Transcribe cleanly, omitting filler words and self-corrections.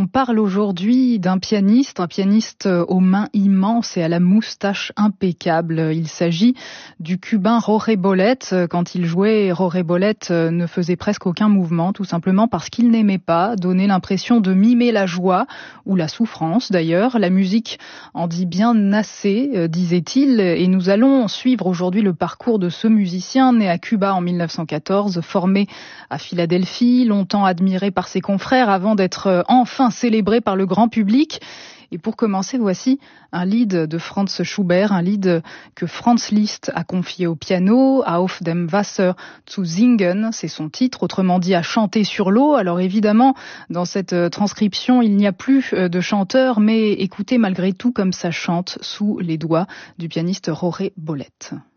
parle aujourd'hui d'un pianiste, un pianiste aux mains immenses et à la moustache impeccable. Il s'agit du cubain Jorge Bolet. Quand il jouait, Jorge Bolet ne faisait presque aucun mouvement, tout simplement parce qu'il n'aimait pas donner l'impression de mimer la joie ou la souffrance d'ailleurs. La musique en dit bien assez, disait-il, et nous allons suivre aujourd'hui le parcours de ce musicien né à Cuba en 1914, formé à Philadelphie, longtemps admiré par ses confrères avant d'être enfin célébré par le grand public. Et pour commencer, voici un lied de Franz Schubert, un lied que Franz Liszt a confié au piano, Auf dem Wasser zu singen, c'est son titre, autrement dit à chanter sur l'eau. Alors évidemment, dans cette transcription, il n'y a plus de chanteur, mais écoutez malgré tout comme ça chante sous les doigts du pianiste Jorge Bolet.